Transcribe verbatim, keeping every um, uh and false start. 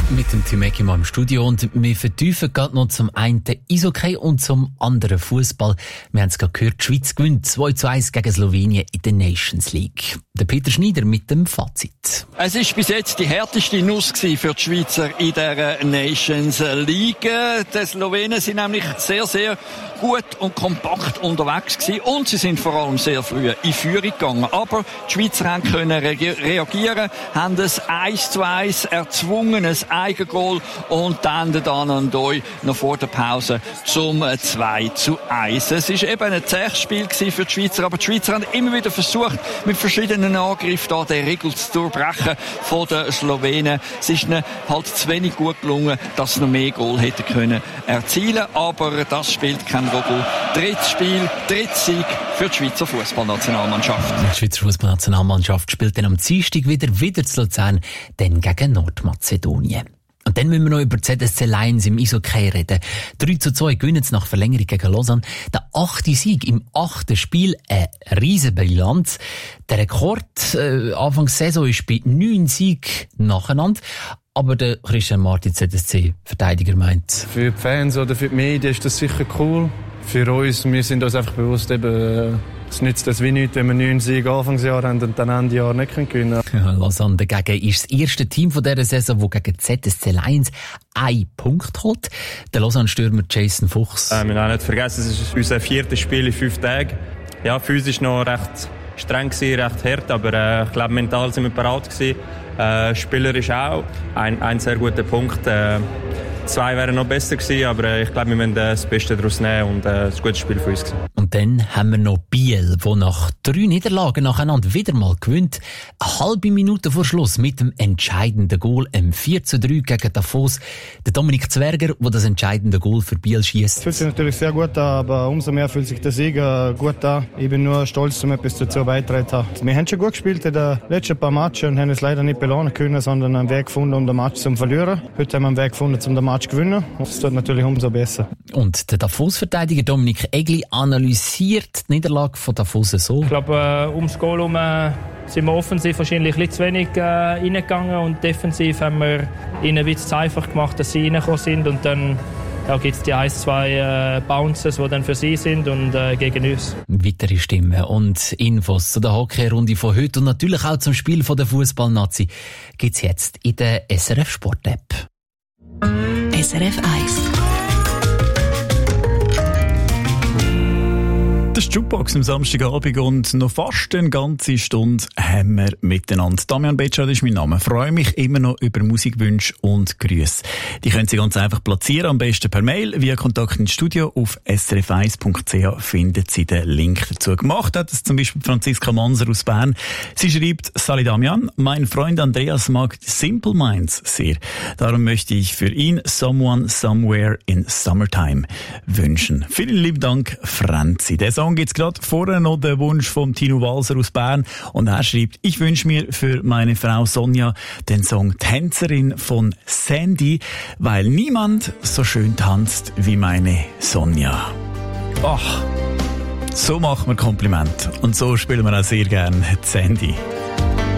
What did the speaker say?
mit dem Tim Eckimann im Studio und wir vertiefen gerade noch zum einen Eishockey und zum anderen Fußball. Wir haben es gerade gehört, die Schweiz gewinnt zwei zu eins gegen Slowenien in der Nations League. Der Peter Schneider mit dem Fazit. Es war bis jetzt die härteste Nuss für die Schweizer in der Nations League. Die Slowenen sind nämlich sehr, sehr gut und kompakt unterwegs gewesen und sie sind vor allem sehr früh in Führung gegangen. Aber die Schweizer haben können reagieren, haben das eins zu eins erzwungen, ein Eigengoal und dann der Dan Ndoi noch vor der Pause zum zwei zu eins. Es war eben ein zähes Spiel für die Schweizer, aber die Schweizer haben immer wieder versucht, mit verschiedenen Angriffen da den Riegel zu durchbrechen von den Slowenen. Es ist ihnen halt zu wenig gut gelungen, dass sie noch mehr Goal hätten können erzielen, aber das spielt keine Rolle. Drittes Spiel, dritter Sieg für die Schweizer Fußballnationalmannschaft. Die Schweizer Fußballnationalmannschaft spielt dann am Dienstag wieder, wieder zu Luzern, dann gegen Nordmazedonien. Und dann müssen wir noch über die Z S C Lions im Eishockey reden. drei zu zwei gewinnen sie nach Verlängerung gegen Lausanne. Der achte Sieg im achten Spiel, eine riesen Bilanz. Der Rekord äh, Anfang der Saison ist bei neun Siegen nacheinander. Aber der Christian Martin, Z S C-Verteidiger, meint: Für die Fans oder für die Medien ist das sicher cool. Für uns, wir sind uns einfach bewusst, eben, es nützt das wie nichts, wenn wir neun Siege Anfangsjahr haben und dann Ende Jahr nicht gewinnen können. Ja, Lausanne dagegen ist das erste Team von dieser Saison, das gegen Z S C Lions einen Punkt holt. Der Lausanne-Stürmer Jason Fuchs. Äh, wir haben auch nicht vergessen, es ist unser viertes Spiel in fünf Tagen. Ja, physisch noch recht streng gewesen, recht hart, aber äh, ich glaube, mental sind wir bereit gewesen. Äh, spielerisch auch. Ein, ein sehr guter Punkt. Äh, zwei wären noch besser gewesen, aber äh, ich glaube, wir müssen äh, das Beste daraus nehmen und äh, ein gutes Spiel für uns gewesen. Und dann haben wir noch Biel, der nach drei Niederlagen nacheinander wieder mal gewinnt. Eine halbe Minute vor Schluss mit dem entscheidenden Goal, im vier zu drei gegen Davos. Der Dominik Zwerger, der das entscheidende Goal für Biel schießt. Fühlt sich natürlich sehr gut an, aber umso mehr fühlt sich der Sieg gut an. Ich bin nur stolz, dass ich etwas dazu beigetragen habe. Wir haben schon gut gespielt in den letzten paar Matches und haben es leider nicht belohnen können, sondern einen Weg gefunden, um den Match zu verlieren. Heute haben wir einen Weg gefunden, um den Match zu gewinnen. Das tut natürlich umso besser. Und der Davos-Verteidiger Dominik Egli analysiert die Niederlage von Davos so. Ich glaube, äh, ums Goal herum äh, sind wir offensiv wahrscheinlich ein bisschen zu wenig äh, reingegangen und defensiv haben wir ihnen ein bisschen zu einfach gemacht, dass sie reingekommen sind und dann ja, gibt es die ein, zwei äh, Bounces, die dann für sie sind und äh, gegen uns. Weitere Stimmen und Infos zu der Hockey-Runde von heute und natürlich auch zum Spiel von der Fußballnazi gibt es jetzt in der S R F Sport-App. S R F eins. Das ist die Jukebox am Samstagabend und noch fast eine ganze Stunde haben wir miteinander. Damian Betschad ist mein Name. Ich freue mich immer noch über Musikwünsche und Grüße. Die können Sie ganz einfach platzieren, am besten per Mail, via Kontakt ins Studio. Auf s r f eins punkt c h finden Sie den Link dazu. Gemacht hat es zum Beispiel Franziska Manser aus Bern. Sie schreibt: Sali Damian, mein Freund Andreas mag Simple Minds sehr. Darum möchte ich für ihn Someone Somewhere in Summertime wünschen. Vielen lieben Dank, Franzi. Der Song gibt's gerade vorher noch den Wunsch von Tino Walser aus Bern und er schreibt: Ich wünsche mir für meine Frau Sonja den Song Tänzerin von Sandy, weil niemand so schön tanzt wie meine Sonja. Ach, so machen wir Kompliment und so spielen wir auch sehr gerne Sandy.